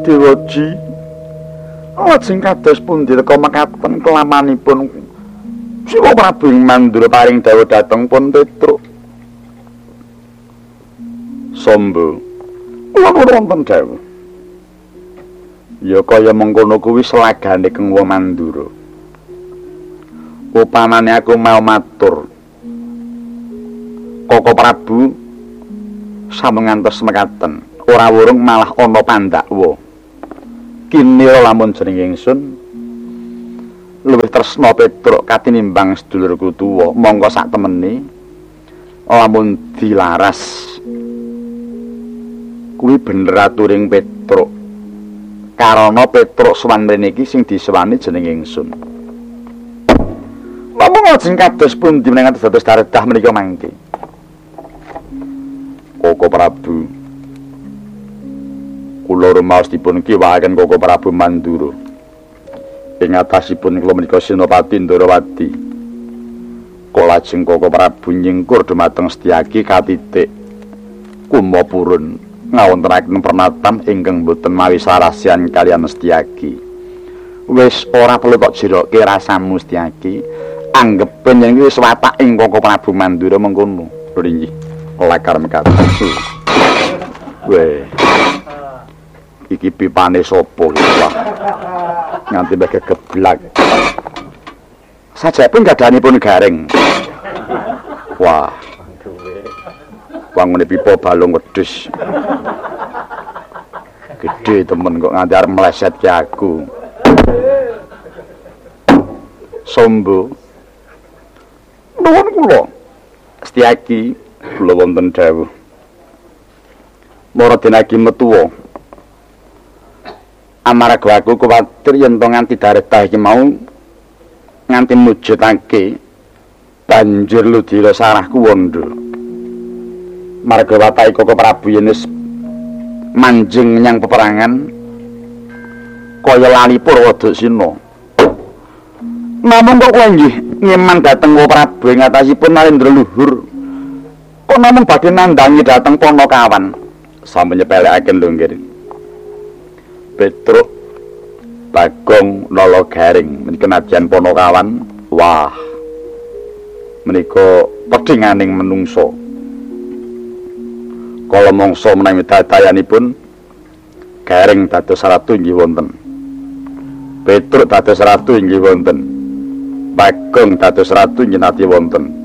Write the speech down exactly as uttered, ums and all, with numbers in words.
Dewaji lajeng kados pundi teka mekaten kelamanipun Siwa Prabu ing Mandura paring dawuh dhateng pun Petruk. Sombo kula wonten dawuh ya kaya mengkono kuwi selagane keng wong Mandura. Upamane aku mau matur Koko Prabu sampun ngantos mekaten ora wurung malah ana pandakwa. Kinira lamun jeneng ingsun luwih tresna Petruk katinimbang sedulurku tuwa, monggo sak temene lamun dilaras kuwi bener aturing Petruk. Karana Petruk sowan mrene iki sing disewani jeneng ingsun. Lamun lajeng kados pundi menawi dados daredah menika mangke. Koko Prabu kula rumaos dipun kiwahaken Koko Prabu Mandura. Ing atasipun kula menika Senopati Ndarawati. Kula lajeng Koko Prabu nyingkur dumateng Setyaki katitik Kumapurun ngawontenaken pernatan ingkang boten mawi sarasian kaliyan Setyaki. Wis ora perlu kok jeroke rasamu Setyaki. Anggepen yen wis watak ing Koko Prabu Mandura mengkono. Lho nggih. Lakar mekaten. Weh. Iki pipane sapa wah. Nganti mbek geblak. Sajapun gadhanipun garing. Wah. Wangune pipa balung wedhus. Gedhe temen kok nganti arep meleset ki aku. Sombo. Nuwun kula. Setyaki kula wonten dawuh. Mara denagi metuwa. Amarga aku kuwatir yen to nganti daretah iki mau nganti mujudake banjur ludira sarahku wondo. Marga watake Koko Prabu yen wis manjing menyang peperangan kaya lali Purwadasina. Namung kok kowe nggih ngeman dhateng Koko Prabu ing atasipun Narendra luhur. Kok namung badhe nandangi dhateng Panakawan. Sampun nyepelekaken lho nggih. Petruk Bagong Nala Garing menika najan Panakawan. Wah. Menika pedhinganing menungso. Kala mangsa menawi dadayanipun Garing dados ratu inggih wonten. Petruk dados ratu inggih wonten. Bagong dados ratu inggih nate wonten.